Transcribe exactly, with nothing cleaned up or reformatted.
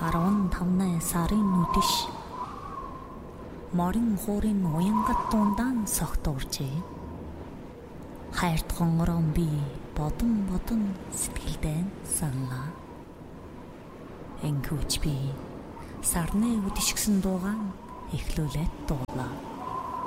арван тавны сарын үдэш морин хуурын уянгат дундаан согтуурчээ. Хайрт хонгорон би бодон бодон сэтгэлдээ саналаа. Энхүүч би сарны үдэшгсэн дуугаан эхлүүлээд дуулаа.